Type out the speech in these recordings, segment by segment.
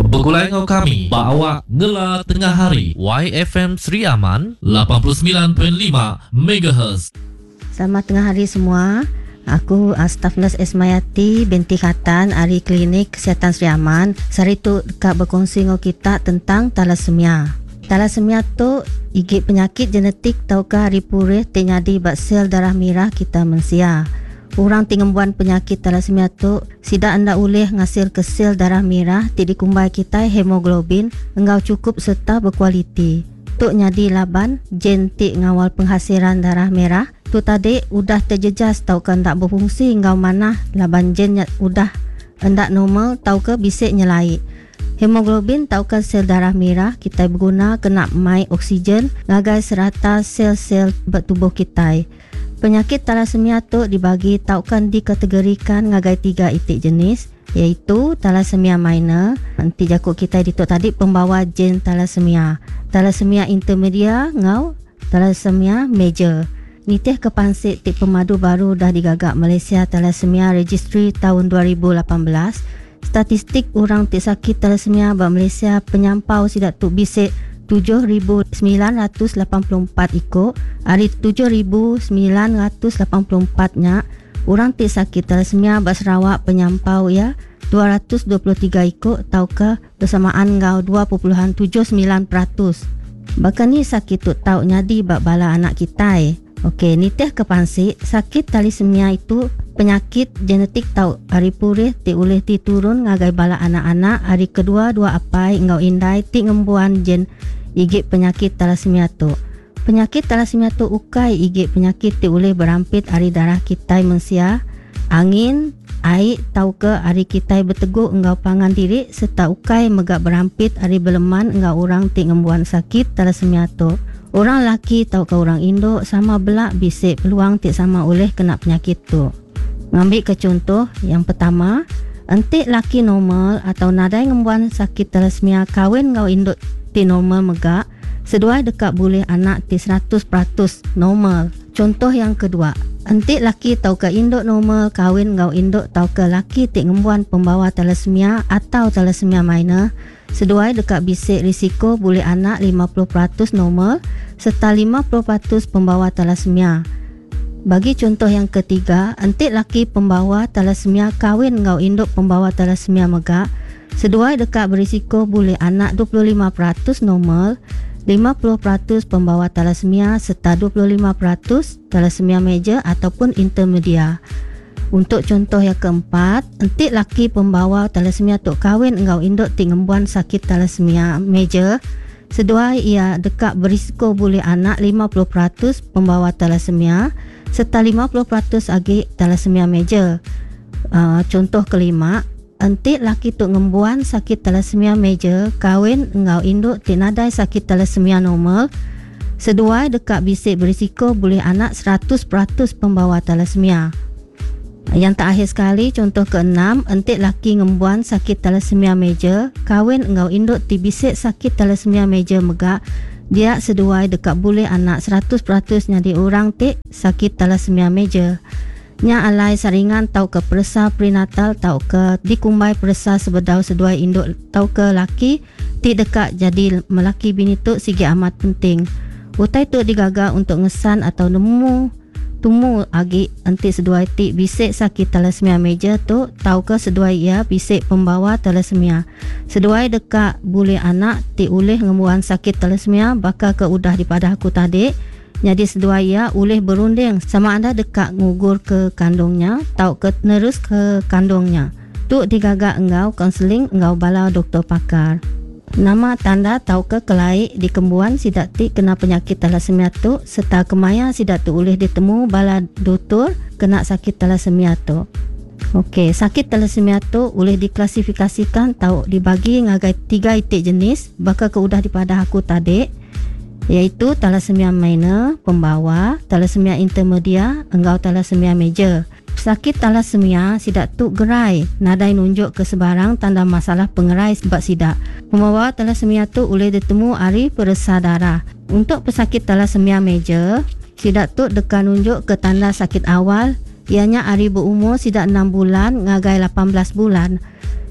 Begulai ngau kami bawa ngela tengah hari YFM Sri Aman 89.5 MHz. Selamat tengah hari semua. Aku Staf Nurse Esmayati binti Khatan Ari Klinik Kesihatan Sri Aman. Sehari tu dekat berkongsi dengan kita tentang thalassemia. Thalassemia tu igit penyakit genetik tahukah hari purih terjadi bak sel darah merah kita manusia. Orang tingembuan penyakit thalassemia tu sidak anda boleh ngasil ke sel darah merah ti dikumbai kita hemoglobin engkau cukup serta berkualiti. Tuk nyadi laban gen ti ngawal penghasilan darah merah tu tadi udah terjejas tau ke ndak berfungsi engkau mana laban gen udah ndak normal tau ke bisik nyelai. Hemoglobin tau ke sel darah merah kita berguna kena mai oksigen ngagai serata sel-sel bertubuh kita. Penyakit thalassemia tu dibagi taukan dikategorikan ngagai 3 itik jenis iaitu thalassemia minor, nanti jakut kita dituk tadi pembawa gen thalassemia, thalassemia intermedia ngau thalassemia major. Nitih kepansik tip pemadu baru dah digagak Malaysia Thalassemia Registry tahun 2018. Statistik orang tik sakit thalassemia bak Malaysia penyampau sidak tu bisik 7,984 ikut. Hari 7,984 nya orang tik sakit thalassemia bak Sarawak penyampau ya 223 ikut tau ke bersamaan ngau 2.79%. Bahkan ni sakit tu tau nyadi bak bala anak kita. Okey, nitih kepansik sakit thalassemia itu penyakit genetik tau hari purih ti boleh ti turun ngagai bala anak-anak hari kedua dua apai ngau indai ti ngembuan gen igit penyakit thalassemia tu. Penyakit thalassemia tu ukai igit penyakit ti boleh berampit hari darah kita manusia, angin, air tau ke hari kita berteguk engkau pangan diri serta ukai megak berampit hari beleman engkau orang ti ngembuan sakit thalassemia tu. Orang laki tau ke orang Indo sama belak bisik peluang ti sama oleh kena penyakit tu. Ngambil ke contoh yang pertama, entik laki normal atau nadai ngembuan sakit thalassemia kahwin ngau Indo ti normal megak, seduai dekat boleh anak ti 100% normal. Contoh yang kedua, entik laki tau ke induk normal kahwin ngau induk tau ke laki ti ngembuan pembawa thalassemia atau thalassemia minor, seduai dekat bisik risiko boleh anak 50% normal serta 50% pembawa thalassemia. Bagi contoh yang ketiga, entik laki pembawa thalassemia kahwin ngau induk pembawa thalassemia megak, seduai dekat berisiko boleh anak 25% normal, 50% pembawa thalassemia serta 25% thalassemia major ataupun intermedia. Untuk contoh yang keempat, entik laki pembawa thalassemia tu kahwin engkau induk ti ngembuan sakit thalassemia major, seduai ia dekat berisiko boleh anak 50% pembawa thalassemia serta 50% agi thalassemia major. Contoh kelima, entik laki tu ngembuan sakit thalassemia major kahwin engkau induk ti nadai sakit thalassemia normal, seduai dekat bisik berisiko boleh anak 100% pembawa thalassemia. Yang terakhir sekali, contoh keenam, entik laki ngembuan sakit thalassemia major kahwin engkau induk ti bisik sakit thalassemia major megak, dia seduai dekat boleh anak 100% nyadi orang tik sakit thalassemia major. Nya alai saringan tau ke peresa prenatal tau ke dikumbai peresa sebedau seduai induk tau ke laki ti dekat jadi melaki bini tu sigi amat penting. Utai tu digagak untuk ngesan atau nemu tumu agi entik seduai ti bisik sakit thalassemia major tu tau ke seduai ia bisik pembawa thalassemia. Seduai dekat boleh anak ti uleh ngembuan sakit thalassemia bakal ke udah dipada aku tadi. Jadi seduai ia uleh berunding sama anda dekat ngugur ke kandungnya tau ke nerus ke kandungnya. Tu digagak engkau konseling engkau bala doktor pakar. Nama tanda tau ke kelai di kembuan sidak ti kena penyakit thalassemia tu serta kemaya sidak tu boleh ditemu bala doktor kena sakit thalassemia tu. Okey, sakit thalassemia tu boleh diklasifikasikan tau dibagi ngagai 3 itik jenis bakal ke udah dipada aku tadi, iaitu thalassemia minor pembawa, thalassemia intermedia engkau thalassemia major. Sakit thalassemia sidak tu gerai nadai nunjuk ke sebarang tanda masalah pengerai sebab sidak. Pembawa thalassemia tu boleh ditemu hari peresa darah. Untuk pesakit thalassemia major, sidak tu dekat nunjuk ke tanda sakit awal, ianya hari berumur sidak 6 bulan ngagai 18 bulan.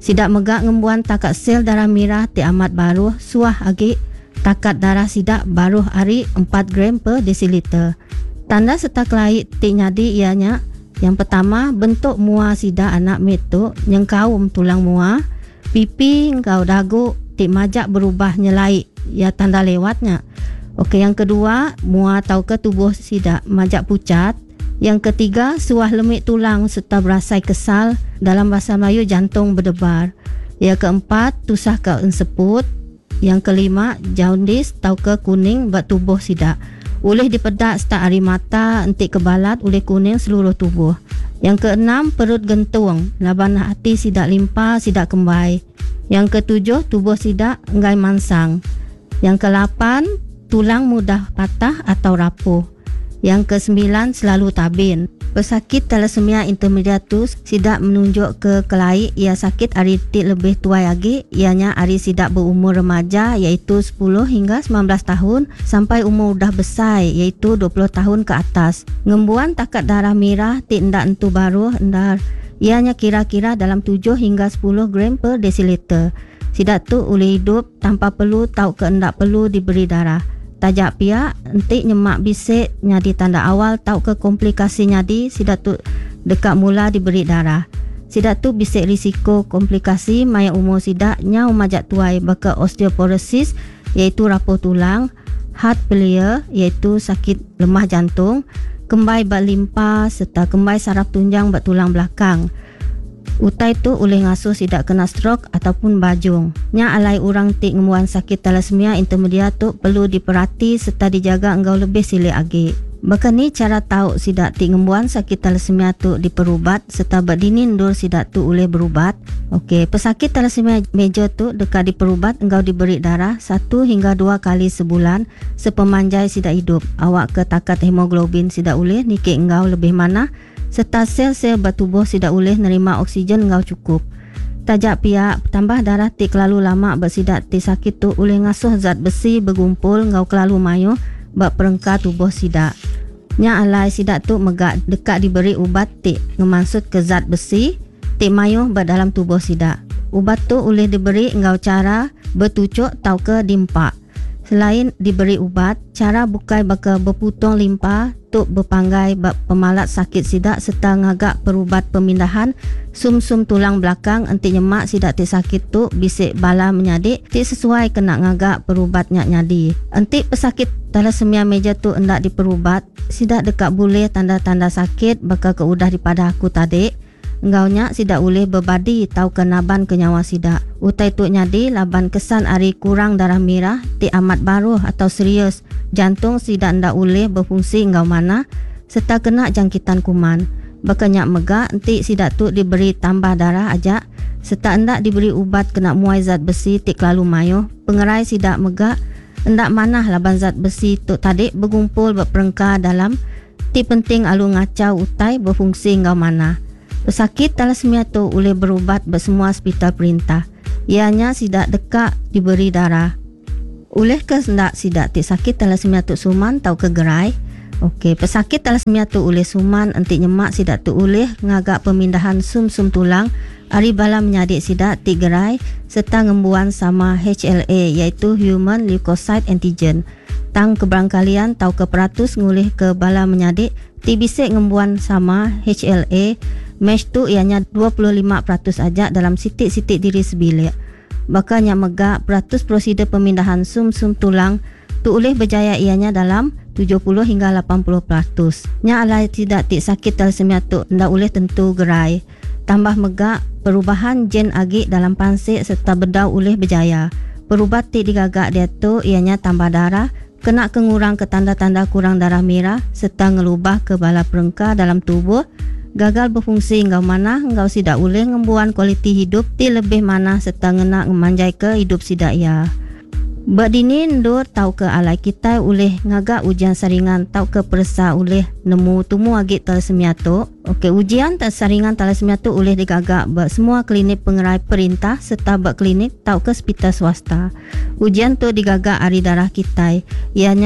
Sidak megak ngembuan takat sel darah merah ti amat baruh suah agi takat darah sidak baruh ari 4 gram per desiliter. Tanda serta kelait ti nyadi ianya yang pertama, bentuk mua sidak anak metu nyengkaum tulang mua, pipi engkau dagu ti majak berubah nyelai, ya tanda lewatnya. Okey, yang kedua, mua atau ke tubuh sidak majak pucat. Yang ketiga, suah lemik tulang serta berasai kesal, dalam bahasa Melayu jantung berdebar. Yang keempat, tusah ke enseput. Yang kelima, jaundice atau ke kuning buat tubuh sidak. Oleh dipedak start ari mata, entik kebalat, oleh kuning seluruh tubuh. Yang keenam, perut gentung, laban hati sidak limpa, sidak kembai. Yang ketujuh, tubuh sidak enggai mansang. Yang ke-8, tulang mudah patah atau rapuh. Yang ke-9, selalu tabin. Pesakit thalassemia intermediatus sidak menunjuk ke kelai ia sakit ari ti lebih tua lagi, ianya ari sidak berumur remaja iaitu 10 hingga 19 tahun sampai umur dah besar iaitu 20 tahun ke atas. Ngembuan takat darah merah ti ndak entu baru endar. Ianya kira-kira dalam 7 hingga 10 gram per desiliter. Sidak tu boleh hidup tanpa perlu tahu ke ndak perlu diberi darah. Tajak pihak, entik nyemak bisik nyadi tanda awal tahu ke komplikasi nyadi, sidak tu dekat mula diberi darah. Sidak tu bisik risiko komplikasi maya umur sidak nyau majak tuai baka osteoporosis iaitu rapuh tulang, heart failure iaitu sakit lemah jantung, kembai bat limpa serta kembai saraf tunjang bat tulang belakang. Utai tu oleh ngasuh sidak kena stroke ataupun bajung. Nya alai orang tik ngemuan sakit thalassemia intermediate tu perlu diperhati serta dijaga engkau lebih silik agi. Bahkan ni cara tahu sidak tik ngemuan sakit thalassemia tu diperubat serta berdini ndur sidak tu oleh berubat. Okey, pesakit thalassemia major tu dekat diperubat engkau diberi darah 1 hingga 2 kali sebulan sepemanjai sidak hidup. Awak ke takat hemoglobin sidak oleh nikik engkau lebih mana serta sel-sel bertubuh sidak boleh nerima oksigen engkau cukup. Tajak pihak tambah darah ti kelalu lama bersidak ti sakit tu oleh ngasuh zat besi bergumpul engkau kelalu mayu bak perengka tubuh sidak. Nya alai sidak tu megak dekat diberi ubat ti ngemaksud ke zat besi ti mayu bak dalam tubuh sidak. Ubat tu oleh diberi engkau cara bertucuk tau ke dimpak. Selain diberi ubat, cara bukai baka berputung limpa tu berpanggai bak pemalat sakit sidak serta ngagak perubat pemindahan sum-sum tulang belakang enti nyemak sidak ti sakit tu bisik bala menyadik ti sesuai kena ngagak perubat nyadi. Enti pesakit thalassemia major tu hendak diperubat, sidak dekat boleh tanda-tanda sakit baka keudah dipada aku tadi. Engkau nyak sidak boleh berbadi tau kenaban ke nyawa sidak. Utai tu nyadi laban kesan ari kurang darah merah ti amat baruh atau serius. Jantung sidak ndak boleh berfungsi engkau mana serta kena jangkitan kuman. Baka nyak megak enti sidak tu diberi tambah darah ajak serta ndak diberi ubat kena muai zat besi ti kelalu mayu. Pengerai sidak megak ndak manah laban zat besi tu tadi bergumpul berperengka dalam ti penting alu ngacau utai berfungsi engkau mana. Pesakit thalassemia tu boleh berubat bersemua hospital perintah. Ianya sidak dekat diberi darah. Oleh ke ndak sidak ti sakit thalassemia tu suman tau ke gerai? Okey, pesakit thalassemia tu oleh suman enti nyemak sidak tu oleh ngagak pemindahan sum-sum tulang ari bala menyadik sidak ti gerai serta ngembuan sama HLA iaitu Human Leukocyte Antigen. Tang keberangkalian tau ke peratus ngulih ke bala menyadik ti bisik ngembuan sama HLA. Mesh tu ianya 25% aja dalam sitik-sitik diri sebilik. Bakanya megak peratus prosedur pemindahan sum-sum tulang tu oleh berjaya ianya dalam 70 hingga 80%. Nya alai tidak tik sakit thalassemia tu ndak oleh tentu gerai. Tambah megak perubahan gen agi dalam pansik serta bedau oleh berjaya. Perubat tik digagak dia tu ianya tambah darah, kena kengurang ke tanda-tanda kurang darah merah serta ngelubah ke bala perengka dalam tubuh. Gagal berfungsi engkau mana engkau sidak boleh ngembuan kualiti hidup ti lebih mana serta ngena ngemanjai ke hidup sidak ya. Berdini ndur tau ke alai kita oleh ngagak ujian saringan tau ke persa oleh nemu tumu agi thalassemia tu. Okey, ujian saringan thalassemia tu oleh digagak buat semua klinik pengerai perintah serta buat klinik tau ke hospital swasta. Ujian tu digagak ari darah kita. Ianya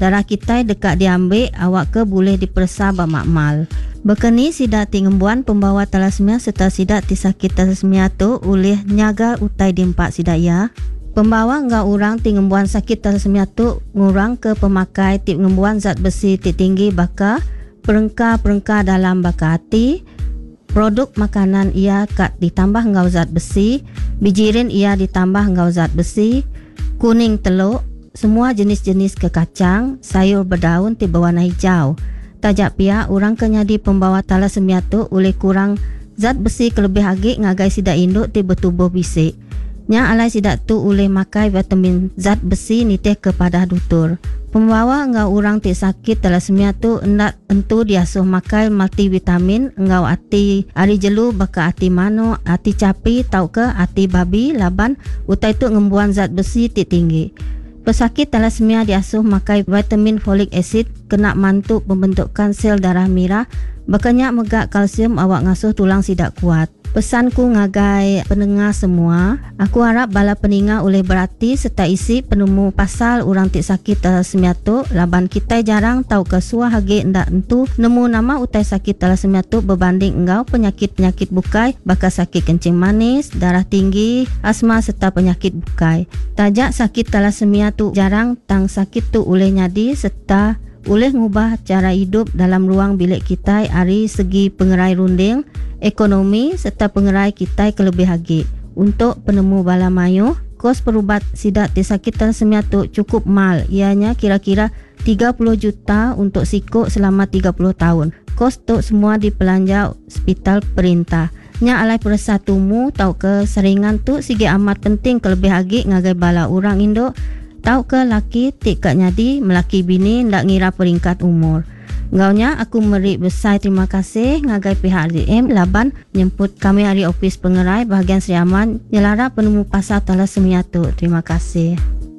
darah kita dekat diambil, awak ke boleh diperiksa bermakmal. Berkeni sidak tingembuan pembawa thalassemia serta sidak tisakit thalassemia tu oleh nyaga utai dimpak sidak ya. Pembawa ngau orang tingembuan sakit thalassemia tu ngurang ke pemakai tip ngembuan zat besi tinggi baka perengka-perengka dalam baka hati. Produk makanan ia kat ditambah ngau zat besi, bijirin ia ditambah ngau zat besi, kuning teluk, semua jenis-jenis kekacang, sayur berdaun tiba warna hijau. Tajak pihak orang kenyadi pembawa thalassemia tu oleh kurang zat besi kelebih agik ngagai sidak induk ti bertubuh bisik. Nya alai sidak tu oleh makai vitamin zat besi nitih kepada doktor. Pembawa ngau orang ti sakit thalassemia tu hendak entu diasuh makai multivitamin ngau ati ari jelu baka ati mano, ati capi tau ke ati babi laban utai tu ngembuan zat besi ti tinggi. Pesakit thalassemia diasuh makai vitamin folic acid kena mantuk pembentukan sel darah merah, bakanya megak kalsium awak ngasuh tulang sidak kuat. Pesanku ngagai pendengar semua, aku harap bala peninga oleh berhati serta isi penemu pasal orang tik sakit thalassemia tu, laban kita jarang tahu kesua hagi ndak entu nemu nama utai sakit thalassemia tu berbanding engau penyakit-penyakit bukai, bakal sakit kencing manis, darah tinggi, asma serta penyakit bukai. Tajak sakit thalassemia tu jarang tang sakit tu oleh nyadi serta oleh ngubah cara hidup dalam ruang bilik kita dari segi pengerai runding, ekonomi serta pengerai kita kelebih hagi. Untuk penemu bala mayu, kos perubat sidak tisakit thalassemia tu cukup mal, ianya kira-kira 30 juta untuk sikuk selama 30 tahun. Kos tu semua dipelanja hospital perintah. Nya alai perasa tumu tau ke seringan tu sige amat penting kelebih hagi ngagai bala orang Indo. Tau ke laki tik kat nyadi melaki bini ndak ngira peringkat umur. Ngaunya aku meri besar terima kasih ngagai pihak RDM laban nyemput kami hari ofis pengerai bahagian Sri Aman nyelara penemu pasal thalassemia tu. Terima kasih.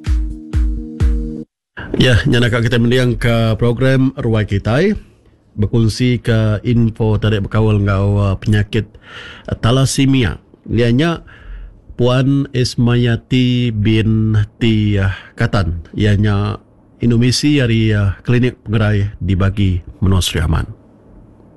Ya, nyanaka kita mendiang ke program Ruai Kitai berkongsi ke info tarik berkawal ngau penyakit thalassemia. Lianya Puan Ismayati binti Katan, ianya Indomisi dari klinik pengerai dibagi Menua Sri Aman.